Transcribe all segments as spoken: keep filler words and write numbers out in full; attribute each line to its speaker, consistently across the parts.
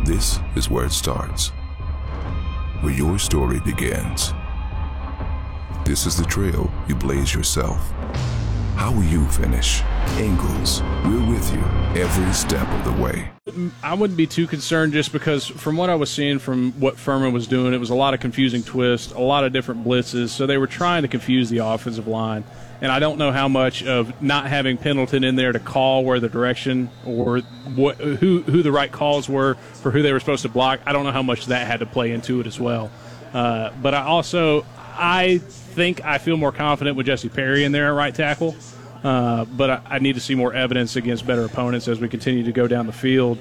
Speaker 1: This is where it starts, where your story begins. This is the trail you blaze yourself. How will you finish? Ingles, we're with you every step of the way.
Speaker 2: I wouldn't be too concerned just because from what I was seeing from what Furman was doing, it was a lot of confusing twists, a lot of different blitzes, so they were trying to confuse the offensive line. And I don't know how much of not having Pendleton in there to call where the direction or what, who, who the right calls were for who they were supposed to block. I don't know how much that had to play into it as well. Uh, but I also, I think I feel more confident with Jesse Perry in there at right tackle. Uh, but I, I need to see more evidence against better opponents as we continue to go down the field.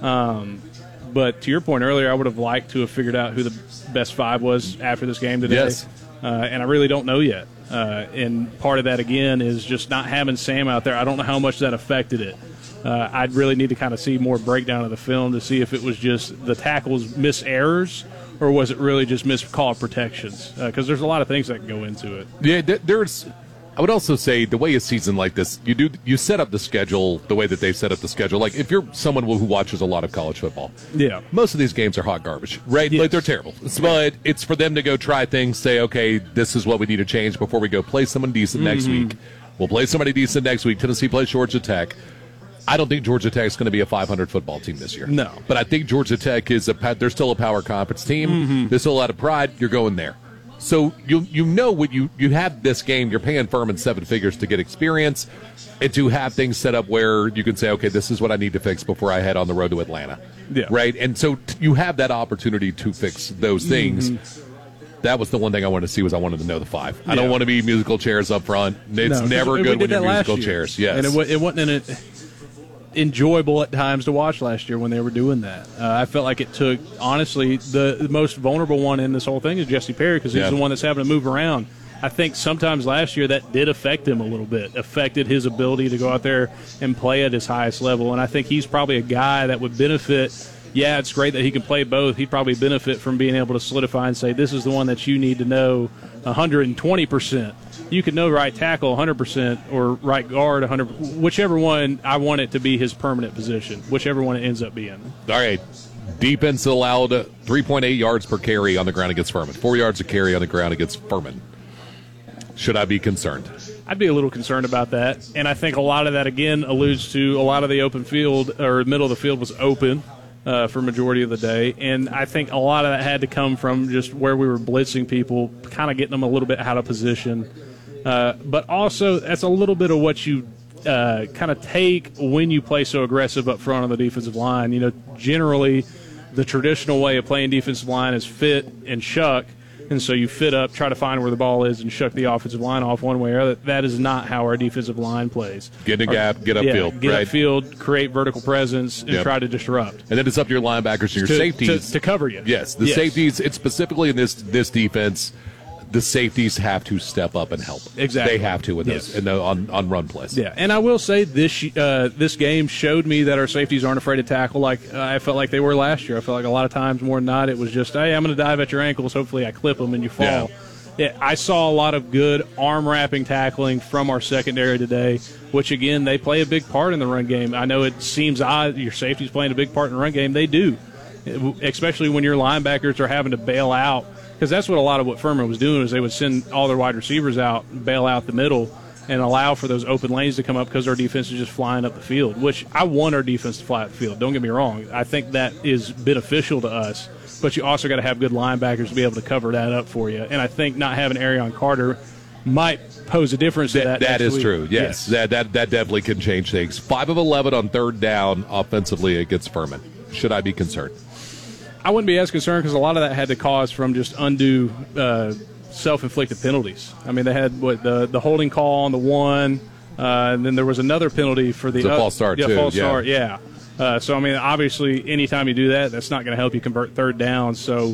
Speaker 2: Um, but to your point earlier, I would have liked to have figured out who the best five was after this game today.
Speaker 3: Yes.
Speaker 2: Uh, and I really don't know yet. Uh, and part of that, again, is just not having Sam out there. I don't know how much that affected it. Uh, I'd really need to kind of see more breakdown of the film to see if it was just the tackles miss errors or was it really just miscalled protections? Because uh, there's a lot of things that can go into it.
Speaker 3: Yeah, there's. I would also say the way a season like this, you do you set up the schedule the way that they've set up the schedule. Like if you're someone who watches a lot of college football,
Speaker 2: yeah,
Speaker 3: most of these games are hot garbage, right?
Speaker 2: Yes.
Speaker 3: Like they're terrible. But it's for them to go try things, say, okay, this is what we need to change before we go play someone decent
Speaker 2: Mm-hmm.
Speaker 3: next week. We'll play somebody decent next week. Tennessee plays Georgia Tech. I don't think Georgia Tech is going to be a five hundred football team this year.
Speaker 2: No,
Speaker 3: but I think Georgia Tech is a they're still a power conference team.
Speaker 2: Mm-hmm.
Speaker 3: There's still a lot of pride. You're going there. So you you know what you you have this game. You're paying Furman seven figures to get experience and to have things set up where you can say, okay, this is what I need to fix before I head on the road to Atlanta.
Speaker 2: Yeah.
Speaker 3: Right. And so t- you have that opportunity to fix those things. Mm-hmm. That was the one thing I wanted to see was I wanted to know the five. I
Speaker 2: yeah.
Speaker 3: don't want to be musical chairs up front. It's
Speaker 2: no,
Speaker 3: never
Speaker 2: we
Speaker 3: good
Speaker 2: did
Speaker 3: when you're
Speaker 2: that last
Speaker 3: musical
Speaker 2: year.
Speaker 3: chairs. Yes.
Speaker 2: And it, it wasn't in it. enjoyable at times to watch last year when they were doing that. Uh, I felt like it took, honestly, the, the most vulnerable one in this whole thing is Jesse Perry because he's
Speaker 3: yeah.
Speaker 2: the one that's having to move around. I think sometimes last year that did affect him a little bit, affected his ability to go out there and play at his highest level. And I think he's probably a guy that would benefit. Yeah, it's great that he can play both. He'd probably benefit from being able to solidify and say, this is the one that you need to know one hundred twenty percent. You could know right tackle one hundred percent or right guard one hundred percent. Whichever one, I want it to be his permanent position, whichever one it ends up being.
Speaker 3: All right. Defense allowed three point eight yards per carry on the ground against Furman. Four yards a carry on the ground against Furman. Should I be concerned?
Speaker 2: I'd be a little concerned about that. And I think a lot of that, again, alludes to a lot of the open field or middle of the field was open. Uh, for majority of the day, and I think a lot of that had to come from just where we were blitzing people, kind of getting them a little bit out of position. Uh, but also, that's a little bit of what you uh, kind of take when you play so aggressive up front on the defensive line. You know, generally, the traditional way of playing defensive line is fit and shuck, and so you fit up, try to find where the ball is, and shuck the offensive line off one way or other. That is not how our defensive line plays.
Speaker 3: Get in a gap, get upfield.
Speaker 2: Yeah, get
Speaker 3: right?
Speaker 2: upfield, create vertical presence, and
Speaker 3: yep.
Speaker 2: try to disrupt.
Speaker 3: And then it's up to your linebackers and your
Speaker 2: to,
Speaker 3: safeties.
Speaker 2: To, to cover you.
Speaker 3: Yes, the
Speaker 2: yes.
Speaker 3: safeties, it's specifically in this this defense, the safeties have to step up and help.
Speaker 2: Exactly.
Speaker 3: They have to in those
Speaker 2: yes.
Speaker 3: in the, on, on run plays.
Speaker 2: Yeah, and I will say this uh, this game showed me that our safeties aren't afraid to tackle like uh, I felt like they were last year. I felt like a lot of times more than not it was just, hey, I'm going to dive at your ankles. Hopefully I clip them and you fall.
Speaker 3: Yeah.
Speaker 2: Yeah, I saw a lot of good arm-wrapping tackling from our secondary today, which, again, they play a big part in the run game. I know it seems odd your safety's playing a big part in the run game. They do, especially when your linebackers are having to bail out, because that's what a lot of what Furman was doing is they would send all their wide receivers out, bail out the middle, and allow for those open lanes to come up because our defense is just flying up the field, which I want our defense to fly up the field. Don't get me wrong. I think that is beneficial to us. But you also got to have good linebackers to be able to cover that up for you. And I think not having Arion Carter might pose a difference
Speaker 3: that,
Speaker 2: to that.
Speaker 3: That is
Speaker 2: week.
Speaker 3: true, yes. yes. That, that that definitely can change things. five of eleven on third down offensively against Furman. Should I be concerned?
Speaker 2: I wouldn't be as concerned because a lot of that had to cause from just undue uh, self-inflicted penalties. I mean, they had what the, the holding call on the one, uh, and then there was another penalty for the
Speaker 3: it's a
Speaker 2: uh,
Speaker 3: false start,
Speaker 2: yeah,
Speaker 3: too.
Speaker 2: false
Speaker 3: yeah.
Speaker 2: start, yeah. Uh, so, I mean, obviously, anytime you do that, that's not going to help you convert third down. So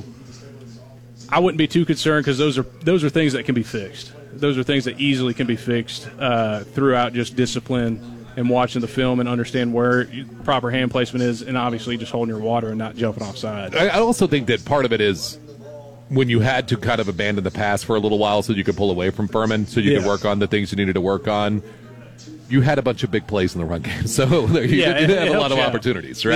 Speaker 2: I wouldn't be too concerned because those are those are things that can be fixed. Those are things that easily can be fixed uh, throughout just discipline and watching the film and understand where proper hand placement is and obviously just holding your water and not jumping offside.
Speaker 3: I, I also think that part of it is when you had to kind of abandon the pass for a little while so you could pull away from Furman so you
Speaker 2: yeah.
Speaker 3: could work on the things you needed to work on. You had a bunch of big plays in the run game, so you
Speaker 2: yeah,
Speaker 3: did,
Speaker 2: it,
Speaker 3: have
Speaker 2: it
Speaker 3: a lot of
Speaker 2: you
Speaker 3: opportunities, right?